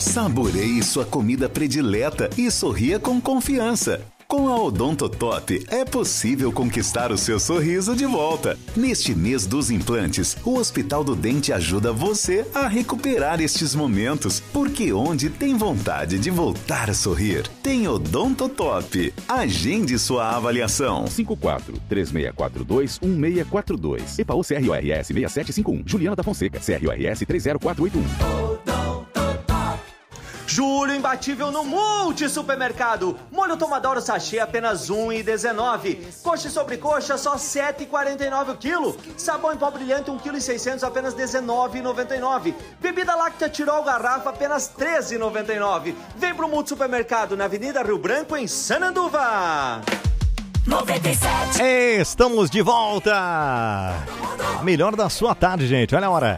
Saboreie sua comida predileta e sorria com confiança. Com a Odontotop é possível conquistar o seu sorriso de volta. Neste mês dos implantes, o Hospital do Dente ajuda você a recuperar estes momentos, porque onde tem vontade de voltar a sorrir, tem Odontotop. Agende sua avaliação. 54-3642-1642. EPAU CRORS 6751. Juliana da Fonseca, CRORS 30481. Julho imbatível no Multi Supermercado. Molho Tomadoro sachê apenas R$ 1,19. Coxa e sobrecoxa só R$ 7,49 o quilo. Sabão em pó brilhante 1,6 kg apenas R$ 19,99. Bebida láctea Tirol garrafa apenas R$ 13,99. Vem pro Multi Supermercado na Avenida Rio Branco em Sananduva. 97. Estamos de volta. A melhor da sua tarde, gente. Olha a hora.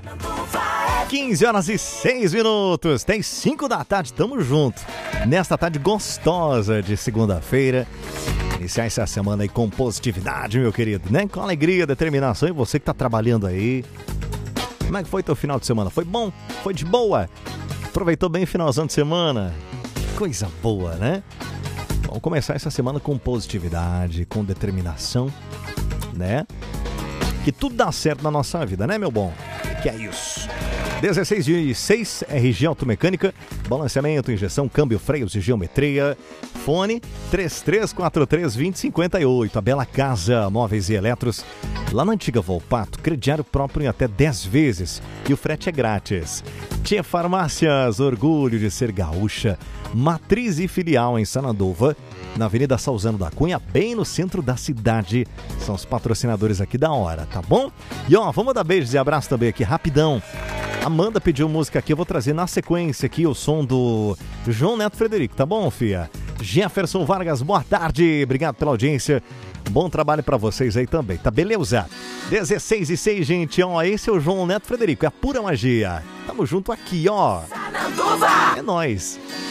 15h06. Tem 5 da tarde, tamo junto. Nesta tarde gostosa de segunda-feira. Iniciar essa semana aí com positividade, meu querido, né? Com alegria, determinação. E você que tá trabalhando aí. Como é que foi teu final de semana? Foi bom? Foi de boa? Aproveitou bem o finalzão de semana? Coisa boa, né? Vamos começar essa semana com positividade, com determinação, né? Que tudo dá certo na nossa vida, né, meu bom? Que é isso? 16/6, RG Automecânica, balanceamento, injeção, câmbio, freios e geometria. Fone 3343-2058. A Bela Casa, móveis e eletros. Lá na antiga Volpato, crediário próprio em até 10 vezes. E o frete é grátis. Tia Farmácias, orgulho de ser gaúcha. Matriz e filial em Sananduva, na Avenida Salzano da Cunha, bem no centro da cidade. São os patrocinadores aqui da hora, tá bom? E ó, vamos dar beijos e abraços também aqui, rapidão. Amanda pediu música aqui, eu vou trazer na sequência aqui o som do João Neto Frederico, tá bom, fia? Jefferson Vargas, boa tarde, obrigado pela audiência. Bom trabalho pra vocês aí também, tá beleza? 16/6, gente, ó, esse é o João Neto Frederico, é a pura magia. Tamo junto aqui, ó. É nóis.